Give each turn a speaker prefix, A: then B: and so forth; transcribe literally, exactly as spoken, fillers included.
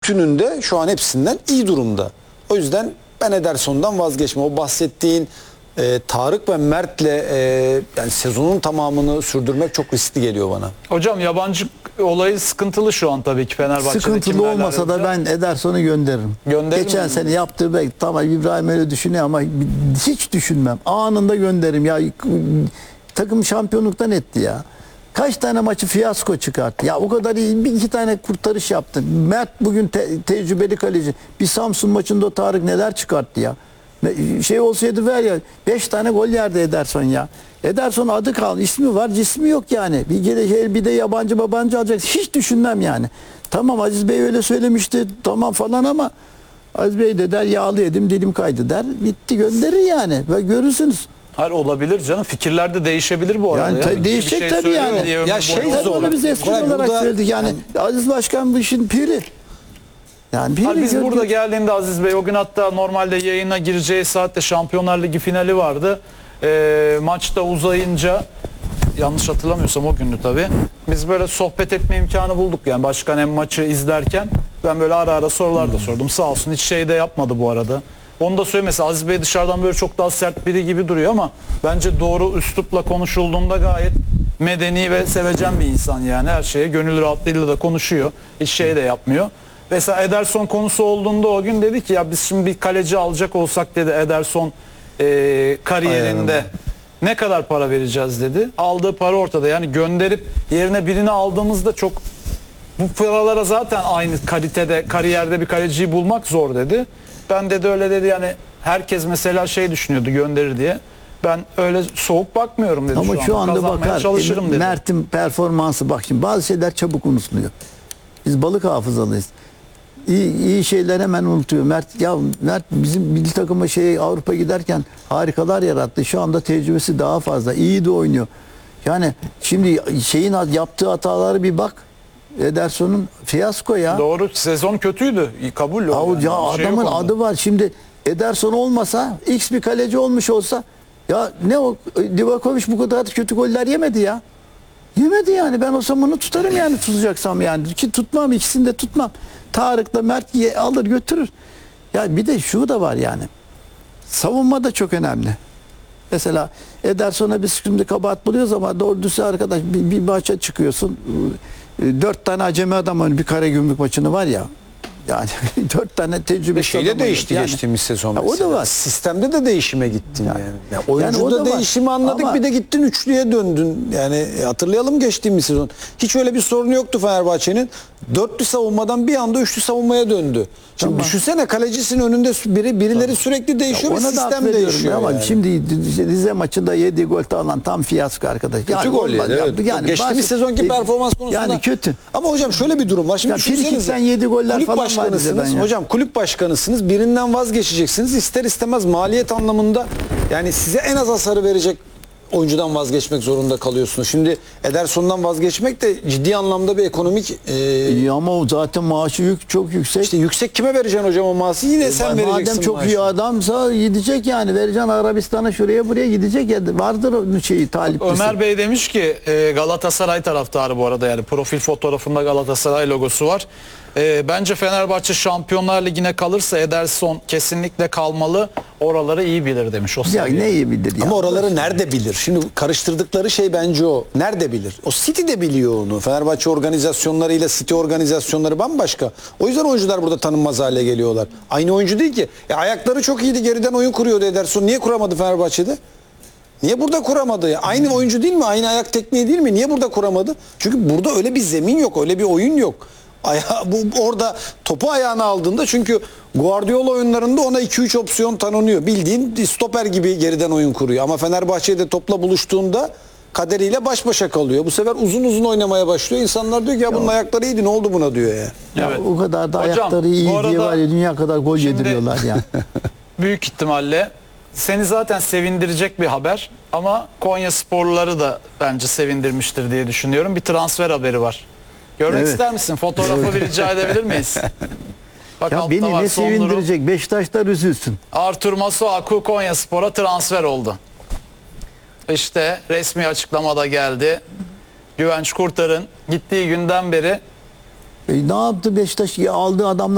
A: bütününde şu an hepsinden iyi durumda. O yüzden ben Ederson'dan vazgeçmem. O bahsettiğin e, Tarık ve Mert'le e, yani sezonun tamamını sürdürmek çok riskli geliyor bana.
B: Hocam yabancı olayı sıkıntılı şu an tabii ki Fenerbahçe'de.
C: Sıkıntılı olmasa da ben Ederson'u gönderirim.
B: Gönderir
C: Geçen
B: mi?
C: sene yaptığı belki tamam İbrahim öyle düşünüyor ama hiç düşünmem. Anında gönderirim ya. Takım şampiyonluktan etti ya. Kaç tane maçı fiyasko çıkarttı. Ya o kadar iyi bir iki tane kurtarış yaptı. Mert bugün te tecrübeli kaleci. Bir Samsun maçında o Tarık neler çıkarttı ya. Şey olsaydı ver ya beş tane gol yerde Ederson ya. Ederson adı kaldı. İsmi var, cismi yok yani. Bir gelecek bir de yabancı babancı alacak. Hiç düşünmem yani. Tamam Aziz Bey öyle söylemişti. Tamam falan ama Aziz Bey de der yağlı yedim dilim kaydı der. Bitti gönderir yani. Ve görürsünüz.
B: Hayır olabilir canım. Fikirler de değişebilir bu arada.
C: Yani
B: ya.
C: tabii değişecek
B: şey
C: tabii yani.
A: Ya
B: Ya
A: şey
B: şey
A: zor.
C: Onu biz eski
A: Kolay,
C: olarak
A: burada-
C: söyledik yani. Aziz Başkan bu işin piri. Yani piri
B: biz
C: gör-
B: burada geldiğinde Aziz Bey o gün hatta normalde yayına gireceği saatte Şampiyonlar Ligi finali vardı. Ee, maçta uzayınca yanlış hatırlamıyorsam o gündü tabii. Biz böyle sohbet etme imkanı bulduk yani başkan hem maçı izlerken ben böyle ara ara sorular da sordum. Sağ olsun hiç şey de yapmadı bu arada. Onu da söyle mesela Aziz Bey dışarıdan böyle çok daha sert biri gibi duruyor ama bence doğru üslupla konuşulduğunda gayet medeni ve sevecen bir insan yani. Her şeye gönül rahatlığıyla da konuşuyor. Hiç şey de yapmıyor. Mesela Ederson konusu olduğunda o gün dedi ki ya biz şimdi bir kaleci alacak olsak dedi Ederson e, kariyerinde
A: Aynen.
B: ne kadar para vereceğiz dedi. Aldığı para ortada yani gönderip yerine birini aldığımızda çok bu paralara zaten aynı kalitede kariyerde bir kaleciyi bulmak zor dedi. Ben dedi öyle dedi yani herkes mesela şey düşünüyordu gönderir diye. Ben öyle soğuk bakmıyorum dedi.
C: Ama şu, anda
B: Kazanmaya
C: bakar
B: çalışırım dedi.
C: Mert'in performansı bak şimdi bazı şeyler çabuk unutuluyor. Biz balık hafızalıyız. İyi, iyi şeyler hemen unutuyor. Mert ya Mert bizim milli takıma şey Avrupa giderken harikalar yarattı. Şu anda tecrübesi daha fazla. İyi de oynuyor. Yani şimdi şeyin yaptığı hataları bir bak. Ederson'un fiyasko ya.
B: Doğru sezon kötüydü. Kabul
C: Ya,
B: yani.
C: ya
B: Bir şey
C: adamın
B: yok onda.
C: adı var. Şimdi Ederson olmasa X bir kaleci olmuş olsa ya ne o Livakovic bu kadar kötü goller yemedi ya. Yemedi yani. Ben o zaman onu tutarım yani tutacaksam yani. Ki tutmam ikisini de tutmam. Tarık'la Mert ye, alır götürür. Ya bir de şu da var yani. Savunma da çok önemli. Mesela Ederson'a biz şimdi kabahat buluyoruz ama doğru düzgün arkadaş bir, bir maça çıkıyorsun. Dört tane acemi adam var. Bir Karagümrük maçını var ya. Yani dört tane tecrübe.
A: Şeyle değişti
C: yani.
A: geçtiğimiz sezon.
C: Ha, o
A: mesela.
C: da var.
A: Sistemde de değişime gittin yani.
C: Yani.
A: yani. Oyuncuda
C: Yani o da var.
A: değişimi anladık
C: Ama-
A: bir de gittin üçlüye döndün. Yani hatırlayalım geçtiğimiz sezon. Hiç öyle bir sorunu yoktu Fenerbahçe'nin. Dörtlü savunmadan bir anda üçlü savunmaya döndü. Şimdi
C: Tamam.
A: düşünsene kalecisinin önünde biri birileri sürekli değişiyor ve
C: Ona da
A: sistem
C: hak veriyorum
A: değişiyor.
C: ama
A: yani.
C: şimdi Rize maçında yediği gol alan tam fiyasko arkadaş.
A: Kötü gol yedi. Evet. Geçtiğimiz
C: bazı-
A: sezonki performans konusunda.
C: Yani kötü.
A: Ama hocam şöyle bir durum var. Şimdi
C: Ya
A: düşünsenize.
C: Frikik'ten yedi goller
A: kulüp
C: falan var
A: başkanısınız.
C: Rize'den ya.
A: Hocam kulüp başkanısınız. Birinden vazgeçeceksiniz. İster istemez maliyet anlamında yani size en az hasarı verecek oyuncudan vazgeçmek zorunda kalıyorsunuz. Şimdi Ederson'dan vazgeçmek de ciddi anlamda bir ekonomik e,
C: İyi ama o zaten maaşı yük, çok yüksek.
A: işte yüksek kime vereceksin hocam o maaşı? Yine sen vereceksin
C: Madem çok
A: maaşı.
C: iyi adamsa gidecek yani. Vereceksin Arabistan'a şuraya buraya gidecek. Ya. Vardır o şeyi taliplisi.
B: Ömer Bey demiş ki e, Galatasaray taraftarı bu arada yani profil fotoğrafında Galatasaray logosu var. E, bence Fenerbahçe Şampiyonlar Ligi'ne kalırsa Ederson kesinlikle kalmalı. Oraları iyi bilir demiş o
C: Ya
B: seviye.
C: ne iyi bilir ya.
A: Ama oraları nerede bilir? Şimdi karıştırdıkları şey bence o. Nerede bilir? O City de biliyor onu. Fenerbahçe organizasyonlarıyla City organizasyonları bambaşka. O yüzden oyuncular burada tanınmaz hale geliyorlar. Aynı oyuncu değil ki. E, ayakları çok iyiydi. Geriden oyun kuruyordu Ederson. Niye kuramadı Fenerbahçe'de? Niye burada kuramadı? Ya? Aynı oyuncu değil mi? Aynı ayak tekniği değil mi? Niye burada kuramadı? Çünkü burada öyle bir zemin yok. Öyle bir oyun yok. Aya, bu orada topu ayağına aldığında çünkü Guardiola oyunlarında ona iki üç opsiyon tanınıyor. Bildiğin stoper gibi geriden oyun kuruyor. Ama Fenerbahçe'de topla buluştuğunda kaderiyle baş başa kalıyor. Bu sefer uzun uzun oynamaya başlıyor. İnsanlar diyor ki ya bunun ayakları iyiydi ne oldu buna diyor ya.
C: Ya
B: Evet.
C: o kadar da
B: Hocam,
C: ayakları iyi
B: bu arada
C: diye var ya dünya kadar gol
B: şimdi-
C: yediriyorlar yani.
B: Büyük ihtimalle seni zaten sevindirecek bir haber ama Konya sporluları da bence sevindirmiştir diye düşünüyorum. Bir transfer haberi var. Görmek
C: Evet.
B: ister misin? Fotoğrafı bir rica edebilir miyiz? Bak
C: Ya
B: altta
C: beni
B: var,
C: ne
B: son durum.
C: sevindirecek? Beşiktaşlar üzülsün.
B: Artur Masuaku Konya Spor'a transfer oldu. İşte resmi açıklamada geldi. Güvenç Kurtar'ın gittiği günden beri
C: E, ne yaptı Beşiktaş? Ya aldığı adamlar